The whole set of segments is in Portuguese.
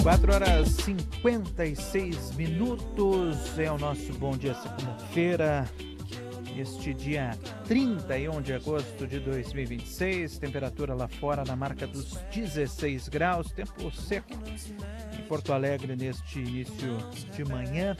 4h56 é o nosso Bom Dia segunda-feira, este dia 31 de agosto de 2026, temperatura lá fora na marca dos 16 graus, tempo seco em Porto Alegre neste início de manhã,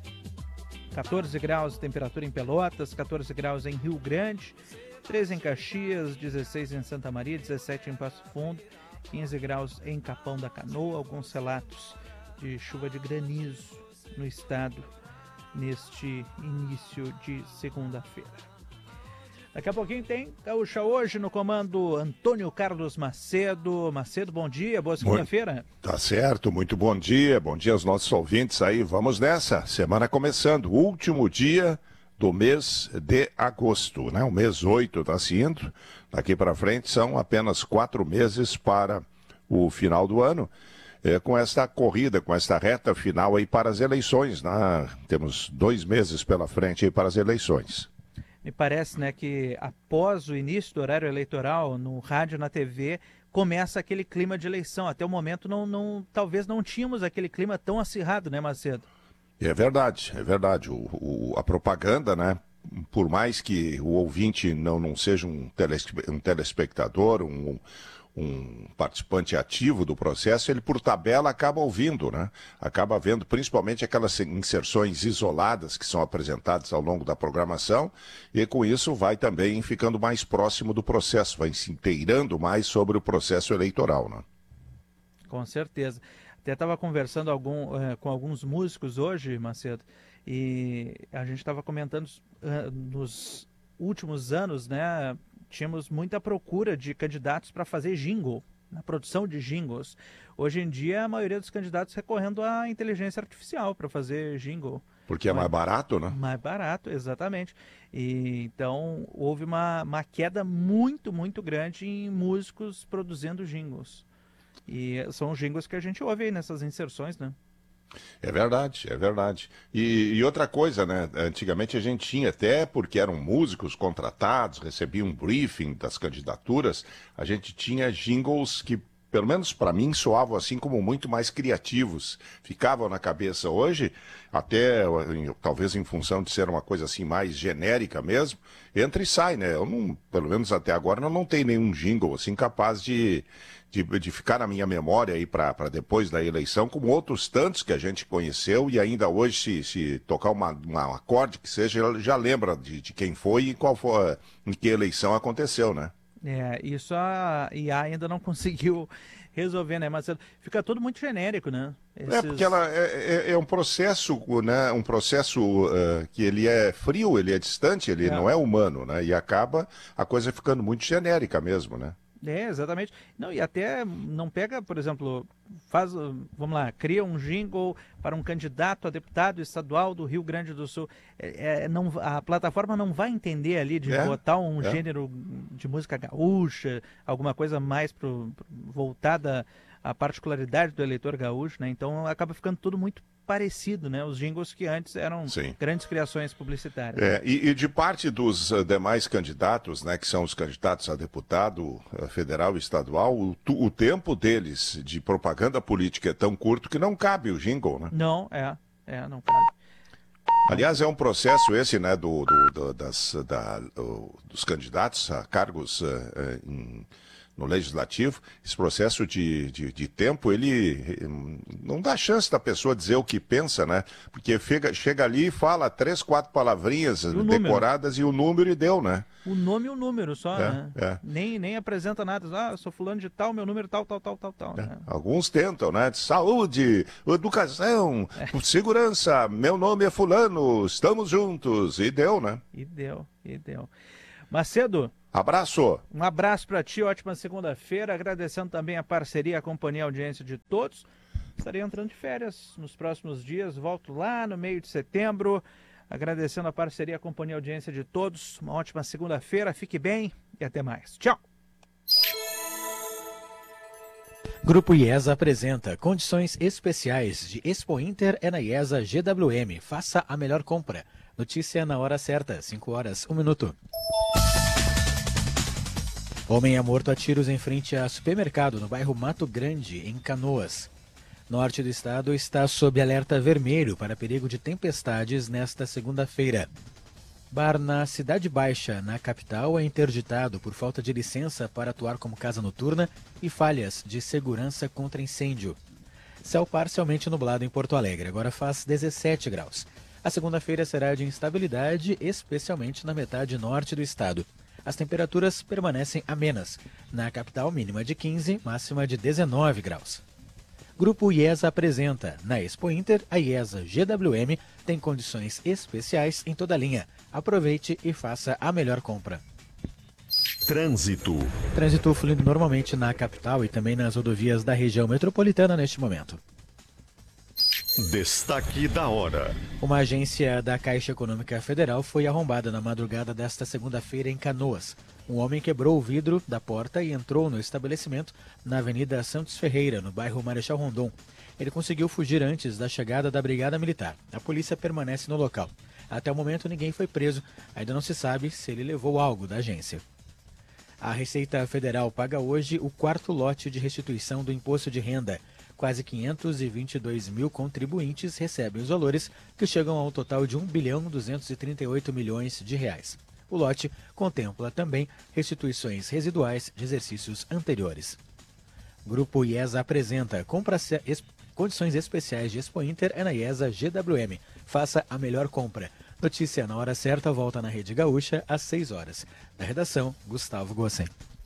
14 graus temperatura em Pelotas, 14 graus em Rio Grande, 13 em Caxias, 16 em Santa Maria, 17 em Passo Fundo, 15 graus em Capão da Canoa, alguns relatos de chuva de granizo no estado neste início de segunda-feira. Daqui a pouquinho tem Gaúcha Hoje no comando Antônio Carlos Macedo. Macedo, bom dia, boa segunda-feira. Tá certo, muito bom dia aos nossos ouvintes aí, vamos nessa, semana começando, último dia do mês de agosto, né? O mês 8 está se indo, daqui para frente são apenas 4 meses para o final do ano, com esta corrida, com esta reta final aí para as eleições, né? Temos 2 meses pela frente aí para as eleições. Me parece, né, que após o início do horário eleitoral, no rádio, na TV, começa aquele clima de eleição. Até o momento talvez não tínhamos aquele clima tão acirrado, né, Macedo? É verdade. A propaganda, né? Por mais que o ouvinte não seja um telespectador, um participante ativo do processo, ele por tabela acaba ouvindo, né? Acaba vendo principalmente aquelas inserções isoladas que são apresentadas ao longo da programação e com isso vai também ficando mais próximo do processo, vai se inteirando mais sobre o processo eleitoral, né? Com certeza. Até estava conversando com alguns músicos hoje, Macedo, e a gente estava comentando nos últimos anos, né? Tínhamos muita procura de candidatos para fazer jingle, na produção de jingles. Hoje em dia, a maioria dos candidatos recorrendo à inteligência artificial para fazer jingle. Porque é mais barato, né? Mais barato, exatamente. E, então, houve uma queda muito, muito grande em músicos produzindo jingles. E são jingles que a gente ouve aí nessas inserções, né? É verdade. E outra coisa, né? Antigamente a gente tinha, até porque eram músicos contratados, recebiam um briefing das candidaturas, a gente tinha jingles que, pelo menos para mim, soavam assim como muito mais criativos, ficavam na cabeça. Hoje, até talvez em função de ser uma coisa assim mais genérica mesmo, entra e sai, né? Eu não, pelo menos até agora, não tenho nenhum jingle assim capaz de ficar na minha memória aí para depois da eleição, como outros tantos que a gente conheceu e ainda hoje se tocar um acorde que seja, já lembra de quem foi e qual foi, em que eleição aconteceu, né? Isso a IA ainda não conseguiu resolver, né? Mas fica tudo muito genérico, né? Porque ela é um processo, né? Um processo que ele é frio, ele é distante, ele não é humano, né? E acaba a coisa ficando muito genérica mesmo, né? Exatamente. Não, e até não pega, por exemplo, vamos lá, cria um jingle para um candidato a deputado estadual do Rio Grande do Sul. A plataforma não vai entender ali de botar um gênero de música gaúcha, alguma coisa mais voltada à particularidade do eleitor gaúcho, né? Então acaba ficando tudo muito parecido, né? Os jingles que antes eram grandes criações publicitárias. E de parte dos demais candidatos, né, que são os candidatos a deputado federal e estadual, o tempo deles de propaganda política é tão curto que não cabe o jingle, né? Não, não cabe. Aliás, é um processo esse, né, dos candidatos a cargos no Legislativo, esse processo de tempo, ele não dá chance da pessoa dizer o que pensa, né? Porque chega ali e fala 3, 4 palavrinhas decoradas e o número e deu, né? O nome e o número só, né? Nem apresenta nada. Eu sou fulano de tal, meu número tal. Né? Alguns tentam, né? Saúde, educação, segurança, meu nome é fulano, estamos juntos. E deu, né? E deu. Macedo. Abraço. Um abraço para ti, ótima segunda-feira. Agradecendo também a parceria, a companhia e a audiência de todos. Estarei entrando de férias nos próximos dias. Volto lá no meio de setembro. Agradecendo a parceria, a companhia e a audiência de todos. Uma ótima segunda-feira. Fique bem e até mais. Tchau. Grupo IESA apresenta condições especiais de Expo Inter é na IESA GWM. Faça a melhor compra. Notícia na hora certa, 5h01. Homem é morto a tiros em frente a supermercado no bairro Mato Grande, em Canoas. Norte do estado está sob alerta vermelho para perigo de tempestades nesta segunda-feira. Bar na Cidade Baixa, na capital, é interditado por falta de licença para atuar como casa noturna e falhas de segurança contra incêndio. Céu parcialmente nublado em Porto Alegre, agora faz 17 graus. A segunda-feira será de instabilidade, especialmente na metade norte do estado. As temperaturas permanecem amenas. Na capital, mínima de 15, máxima de 19 graus. Grupo IESA apresenta. Na Expo Inter, a IESA GWM tem condições especiais em toda a linha. Aproveite e faça a melhor compra. Trânsito. Trânsito fluindo normalmente na capital e também nas rodovias da região metropolitana neste momento. Destaque da hora. Uma agência da Caixa Econômica Federal foi arrombada na madrugada desta segunda-feira em Canoas. Um homem quebrou o vidro da porta e entrou no estabelecimento na Avenida Santos Ferreira, no bairro Marechal Rondon. Ele conseguiu fugir antes da chegada da Brigada Militar. A polícia permanece no local. Até o momento ninguém foi preso. Ainda não se sabe se ele levou algo da agência. A Receita Federal paga hoje o quarto lote de restituição do imposto de renda. Quase 522 mil contribuintes recebem os valores, que chegam ao total de R$ 1.238 bilhões. O lote contempla também restituições residuais de exercícios anteriores. Grupo IESA apresenta condições especiais de Expo Inter é na IESA GWM. Faça a melhor compra. Notícia na hora certa volta na Rede Gaúcha às 6 horas. Da redação, Gustavo Gossen.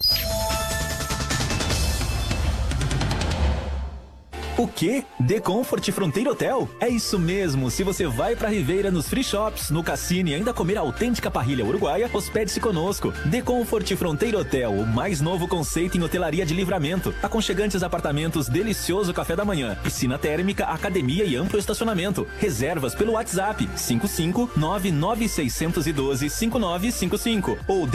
O quê? The Comfort Fronteira Hotel? É isso mesmo, se você vai pra Ribeira nos free shops, no cassino e ainda comer a autêntica parrilha uruguaia, hospede-se conosco. The Comfort Fronteira Hotel, o mais novo conceito em hotelaria de Livramento. Aconchegantes apartamentos, delicioso café da manhã, piscina térmica, academia e amplo estacionamento. Reservas pelo WhatsApp 55996125955 ou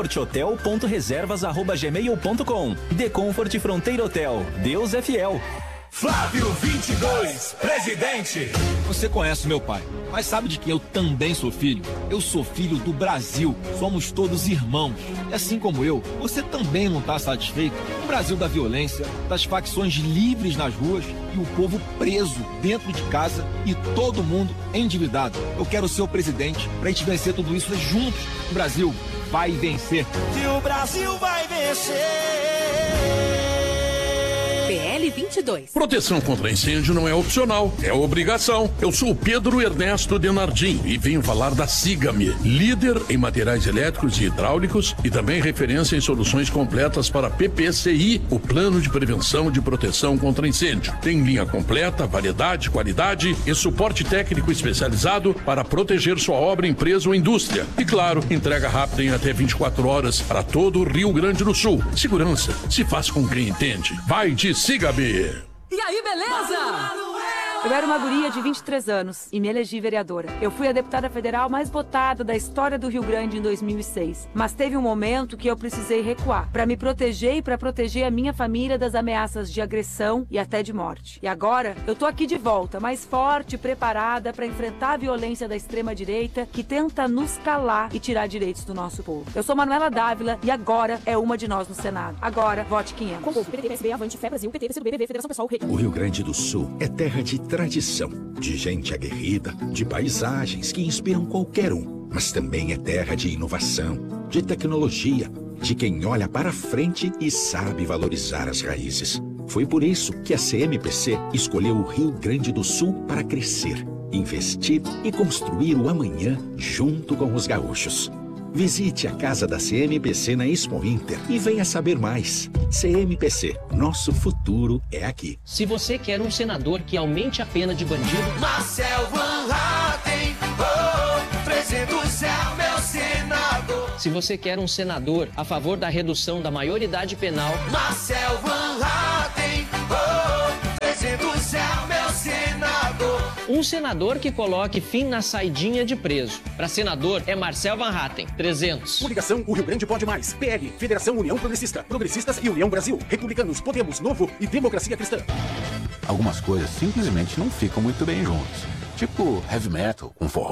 thecomforthotel.reservas@gmail.com. The Comfort Fronteira Hotel. Deus é fiel. Flávio 22, presidente. Você conhece meu pai, mas sabe de que eu também sou filho? Eu sou filho do Brasil. Somos todos irmãos. E assim como eu, você também não está satisfeito? O Brasil da violência, das facções livres nas ruas e o povo preso dentro de casa e todo mundo endividado. Eu quero ser o presidente pra gente vencer tudo isso juntos. O Brasil vai vencer. Que o Brasil vai vencer. PL 22. Proteção contra incêndio não é opcional, é obrigação. Eu sou o Pedro Ernesto Denardim e venho falar da Siga-me, líder em materiais elétricos e hidráulicos e também referência em soluções completas para PPCI, o Plano de Prevenção de Proteção contra Incêndio. Tem linha completa, variedade, qualidade e suporte técnico especializado para proteger sua obra, empresa ou indústria. E claro, entrega rápida em até 24 horas para todo o Rio Grande do Sul. Segurança se faz com quem entende. Vai de Siga-me! E aí, beleza? Eu era uma guria de 23 anos e me elegi vereadora. Eu fui a deputada federal mais votada da história do Rio Grande em 2006. Mas teve um momento que eu precisei recuar para me proteger e para proteger a minha família das ameaças de agressão e até de morte. E agora eu tô aqui de volta, mais forte e preparada para enfrentar a violência da extrema-direita que tenta nos calar e tirar direitos do nosso povo. Eu sou Manuela Dávila e agora é uma de nós no Senado. Agora, vote 500. Com o PT, PSB, Avante, Fé Brasil, PT, PCdoB, PV, Federação Pessoal, Rei. O Rio Grande do Sul é terra de tradição, de gente aguerrida, de paisagens que inspiram qualquer um. Mas também é terra de inovação, de tecnologia, de quem olha para frente e sabe valorizar as raízes. Foi por isso que a CMPC escolheu o Rio Grande do Sul para crescer, investir e construir o amanhã junto com os gaúchos. Visite a casa da CMPC na Expo Inter e venha saber mais. CMPC, nosso futuro é aqui. Se você quer um senador que aumente a pena de bandido... Marcel Van Hatten, 300 é o meu senador. Se você quer um senador a favor da redução da maioridade penal... Marcel Van Hatten, 300 é o meu senador. Um senador que coloque fim na saidinha de preso. Para senador é Marcel Van Hatten, 300. Coligação O Rio Grande Pode Mais. PL, Federação União Progressista, Progressistas e União Brasil. Republicanos, Podemos, Novo e Democracia Cristã. Algumas coisas simplesmente não ficam muito bem juntas. Tipo heavy metal com forró.